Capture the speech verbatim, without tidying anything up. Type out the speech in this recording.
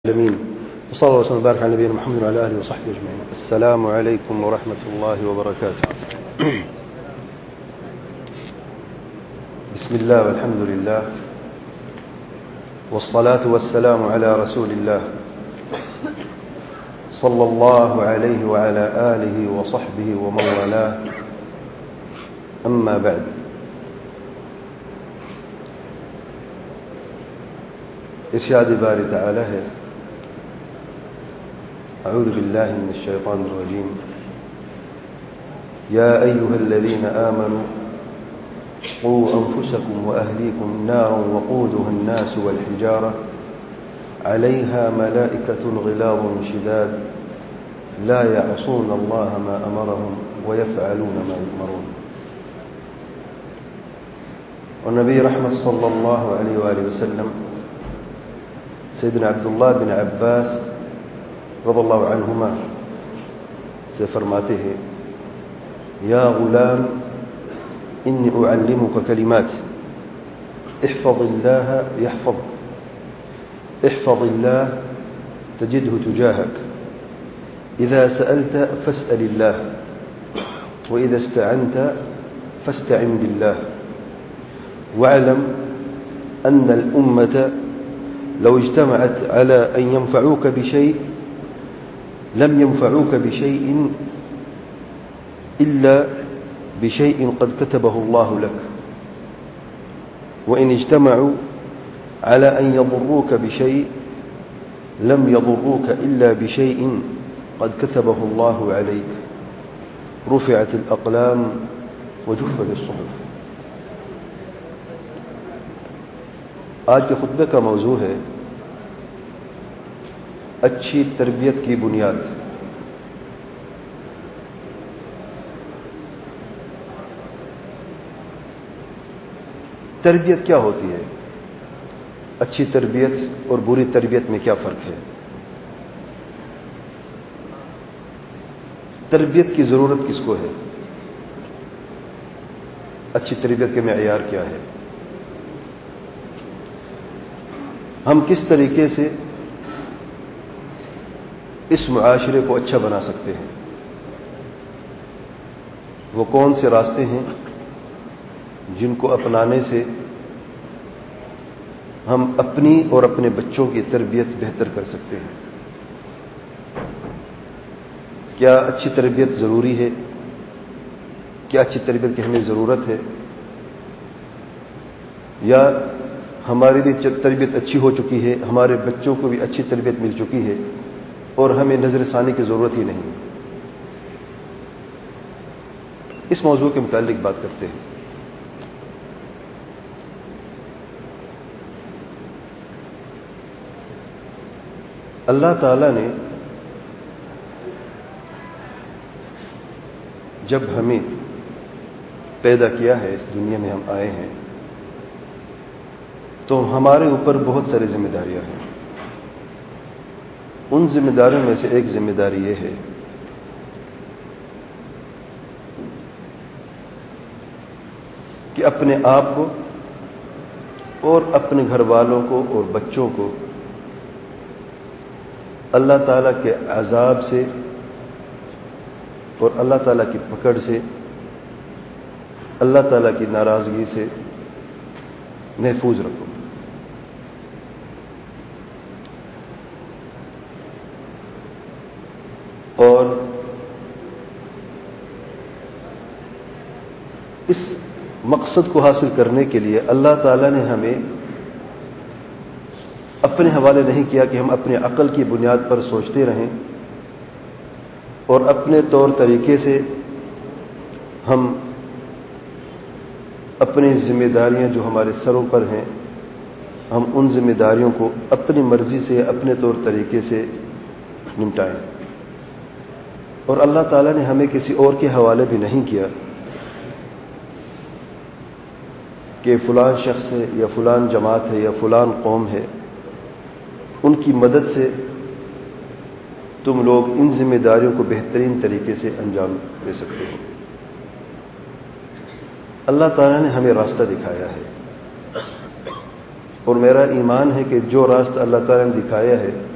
العالمين وصلى الله وسلم وبارك على نبينا محمد وعلى آله وصحبه أجمعين. السلام عليكم ورحمة الله وبركاته. بسم الله والحمد لله والصلاة والسلام على رسول الله صلى الله عليه وعلى آله وصحبه ومن والاه. أما بعد، ارشاد باری تعالی ہے: أعوذ بالله من الشيطان الرجيم. يا أيها الذين آمنوا قوا أنفسكم وأهليكم نارا وقودها الناس والحجارة عليها ملائكة غلاظ شداد لا يعصون الله ما أمرهم ويفعلون ما يؤمرون. والنبي رحمة صلى الله عليه وآله وسلم سيدنا عبد الله بن عباس رضی اللہ عنہما سے فرماتے ہیں: یا غلام انی اعلمک کلمات احفظ اللہ یحفظک احفظ اللہ تجدہ تجاہک اذا سألت فاسأل اللہ واذا استعنت فاستعن باللہ واعلم ان الامة لو اجتمعت على ان ينفعوك بشيء لم ينفعوك بشيء إلا بشيء قد كتبه الله لك وإن اجتمعوا على أن يضروك بشيء لم يضروك إلا بشيء قد كتبه الله عليك رفعت الأقلام وجفت الصحف. آج کے خطبے کا موضوع ہے اچھی تربیت کی بنیاد. تربیت کیا ہوتی ہے؟ اچھی تربیت اور بری تربیت میں کیا فرق ہے؟ تربیت کی ضرورت کس کو ہے؟ اچھی تربیت کے معیار کیا ہے؟ ہم کس طریقے سے اس معاشرے کو اچھا بنا سکتے ہیں؟ وہ کون سے راستے ہیں جن کو اپنانے سے ہم اپنی اور اپنے بچوں کی تربیت بہتر کر سکتے ہیں؟ کیا اچھی تربیت ضروری ہے؟ کیا اچھی تربیت کی ہمیں ضرورت ہے؟ یا ہماری بھی تربیت اچھی ہو چکی ہے، ہمارے بچوں کو بھی اچھی تربیت مل چکی ہے اور ہمیں نظر ثانی کی ضرورت ہی نہیں؟ اس موضوع کے متعلق بات کرتے ہیں. اللہ تعالی نے جب ہمیں پیدا کیا ہے، اس دنیا میں ہم آئے ہیں، تو ہمارے اوپر بہت ساری ذمہ داریاں ہیں. ان ذمہ داریوں میں سے ایک ذمہ داری یہ ہے کہ اپنے آپ کو اور اپنے گھر والوں کو اور بچوں کو اللہ تعالیٰ کے عذاب سے اور اللہ تعالیٰ کی پکڑ سے، اللہ تعالیٰ کی ناراضگی سے محفوظ رکھو. اور اس مقصد کو حاصل کرنے کے لیے اللہ تعالیٰ نے ہمیں اپنے حوالے نہیں کیا کہ ہم اپنے عقل کی بنیاد پر سوچتے رہیں اور اپنے طور طریقے سے ہم اپنی ذمہ داریاں جو ہمارے سروں پر ہیں، ہم ان ذمہ داریوں کو اپنی مرضی سے اپنے طور طریقے سے نمٹائیں. اور اللہ تعالیٰ نے ہمیں کسی اور کے حوالے بھی نہیں کیا کہ فلان شخص ہے یا فلان جماعت ہے یا فلان قوم ہے، ان کی مدد سے تم لوگ ان ذمہ داریوں کو بہترین طریقے سے انجام دے سکتے ہو. اللہ تعالیٰ نے ہمیں راستہ دکھایا ہے اور میرا ایمان ہے کہ جو راستہ اللہ تعالیٰ نے دکھایا ہے